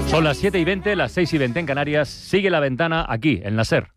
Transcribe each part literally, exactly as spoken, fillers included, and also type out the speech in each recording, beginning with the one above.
Son las siete y veinte, las seis y veinte en Canarias. Sigue La Ventana aquí, en la SER.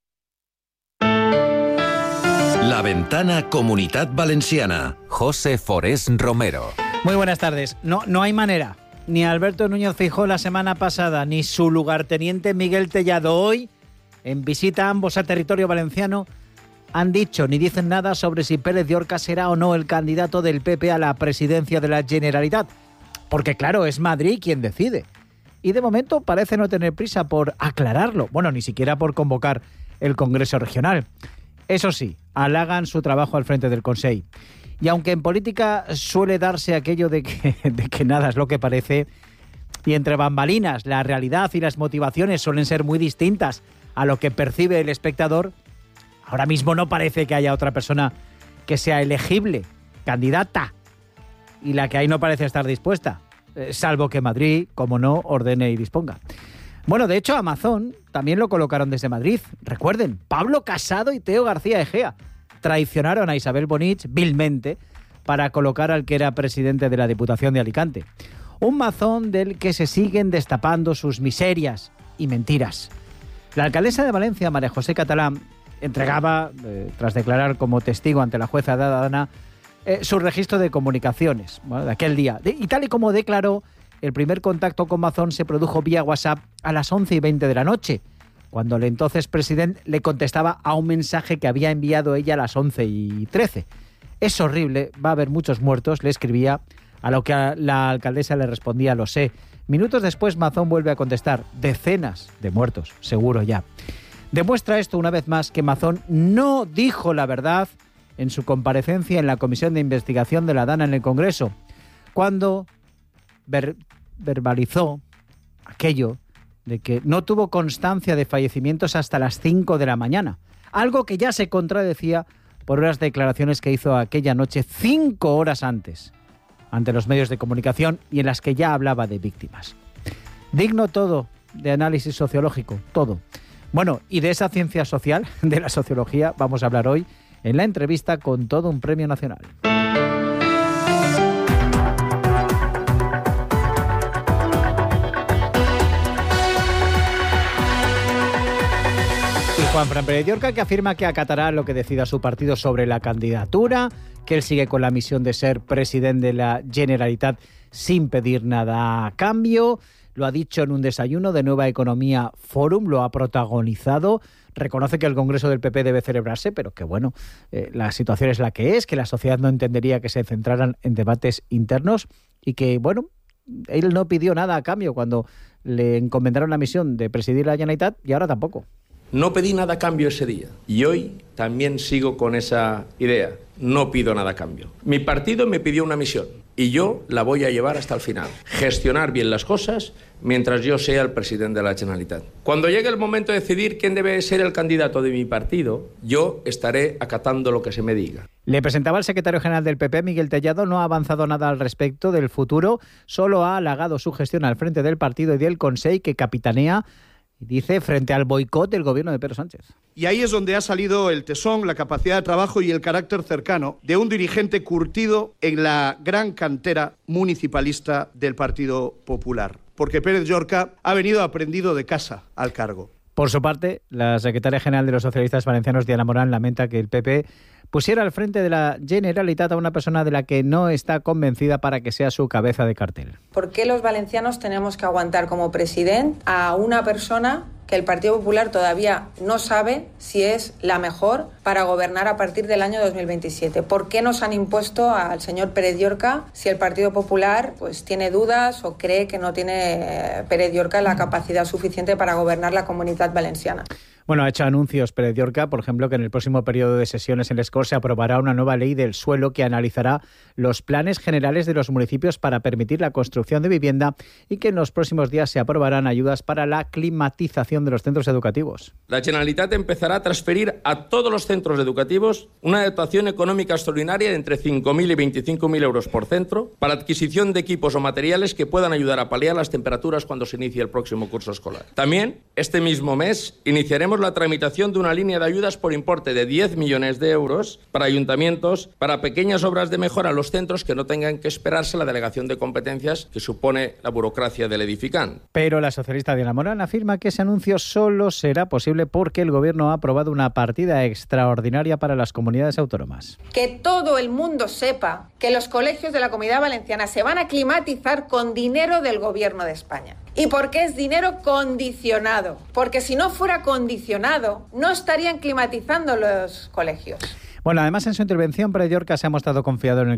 La Ventana Comunitat Valenciana. José Forés Romero. Muy buenas tardes. No, no hay manera. Ni Alberto Núñez Feijóo la semana pasada, ni su lugarteniente Miguel Tellado hoy, en visita ambos a territorio valenciano, han dicho ni dicen nada sobre si Pérez Llorca será o no el candidato del P P a la presidencia de la Generalitat. Porque claro, es Madrid quien decide. Y de momento parece no tener prisa por aclararlo. Bueno, ni siquiera por convocar el Congreso Regional. Eso sí, halagan su trabajo al frente del Consell. Y aunque en política suele darse aquello de que, de que nada es lo que parece, y entre bambalinas la realidad y las motivaciones suelen ser muy distintas a lo que percibe el espectador, ahora mismo no parece que haya otra persona que sea elegible, candidata, y la que hay no parece estar dispuesta. Salvo que Madrid, como no, ordene y disponga. Bueno, de hecho, Amazon también lo colocaron desde Madrid. Recuerden, Pablo Casado y Teo García Egea traicionaron a Isabel Bonich vilmente para colocar al que era presidente de la Diputación de Alicante. Un mazón del que se siguen destapando sus miserias y mentiras. La alcaldesa de Valencia, María José Catalán, entregaba, eh, tras declarar como testigo ante la jueza Dana, Eh, su registro de comunicaciones, bueno, de aquel día. De, y tal y como declaró, el primer contacto con Mazón se produjo vía WhatsApp a las once y veinte de la noche, cuando el entonces presidente le contestaba a un mensaje que había enviado ella a las once y trece. Es horrible, va a haber muchos muertos, le escribía, a lo que a la alcaldesa le respondía, lo sé. Minutos después Mazón vuelve a contestar, decenas de muertos, seguro ya. Demuestra esto una vez más que Mazón no dijo la verdad en su comparecencia en la Comisión de Investigación de la Dana en el Congreso, cuando ver, verbalizó aquello de que no tuvo constancia de fallecimientos hasta las cinco de la mañana, algo que ya se contradecía por unas declaraciones que hizo aquella noche cinco horas antes, ante los medios de comunicación y en las que ya hablaba de víctimas. Digno todo de análisis sociológico, todo. Bueno, y de esa ciencia social, de la sociología, vamos a hablar hoy en la entrevista con todo un premio nacional. Y Juanfran Pérez Llorca, que afirma que acatará lo que decida su partido sobre la candidatura, que él sigue con la misión de ser presidente de la Generalitat sin pedir nada a cambio. Lo ha dicho en un desayuno de Nueva Economía Forum, lo ha protagonizado. Reconoce que el Congreso del P P debe celebrarse, pero que bueno, eh, la situación es la que es, que la sociedad no entendería que se centraran en debates internos y que, bueno, él no pidió nada a cambio cuando le encomendaron la misión de presidir la Generalitat y ahora tampoco. No pedí nada a cambio ese día y hoy también sigo con esa idea. No pido nada a cambio. Mi partido me pidió una misión y yo la voy a llevar hasta el final. Gestionar bien las cosas mientras yo sea el presidente de la Generalitat. Cuando llegue el momento de decidir quién debe ser el candidato de mi partido, yo estaré acatando lo que se me diga. Le presentaba al secretario general del P P, Miguel Tellado, no ha avanzado nada al respecto del futuro, solo ha halagado su gestión al frente del partido y del Consell que capitanea, dice, frente al boicot del gobierno de Pedro Sánchez. Y ahí es donde ha salido el tesón, la capacidad de trabajo y el carácter cercano de un dirigente curtido en la gran cantera municipalista del Partido Popular. Porque Pérez Llorca ha venido aprendido de casa al cargo. Por su parte, la secretaria general de los socialistas valencianos, Diana Morán, lamenta que el P P pusiera al frente de la Generalitat a una persona de la que no está convencida para que sea su cabeza de cartel. ¿Por qué los valencianos tenemos que aguantar como presidente a una persona que el Partido Popular todavía no sabe si es la mejor para gobernar a partir del año dos mil veintisiete? ¿Por qué nos han impuesto al señor Pérez Llorca si el Partido Popular pues tiene dudas o cree que no tiene Pérez Llorca la capacidad suficiente para gobernar la Comunitat Valenciana? Bueno, ha hecho anuncios Pérez Llorca, por ejemplo, que en el próximo periodo de sesiones en Les Corts se aprobará una nueva ley del suelo que analizará los planes generales de los municipios para permitir la construcción de vivienda y que en los próximos días se aprobarán ayudas para la climatización de los centros educativos. La Generalitat empezará a transferir a todos los centros educativos una dotación económica extraordinaria de entre cinco mil y veinticinco mil euros por centro para adquisición de equipos o materiales que puedan ayudar a paliar las temperaturas cuando se inicie el próximo curso escolar. También, este mismo mes, iniciaremos tenemos la tramitación de una línea de ayudas por importe de diez millones de euros para ayuntamientos, para pequeñas obras de mejora a los centros que no tengan que esperarse la delegación de competencias que supone la burocracia del edificante. Pero la socialista Diana Morán afirma que ese anuncio solo será posible porque el Gobierno ha aprobado una partida extraordinaria para las comunidades autónomas. Que todo el mundo sepa que los colegios de la Comunidad Valenciana se van a climatizar con dinero del Gobierno de España. ¿Y por qué es dinero condicionado? Porque si no fuera condicionado, no estarían climatizando los colegios. Bueno, además en su intervención, Pérez Llorca se ha mostrado confiado en el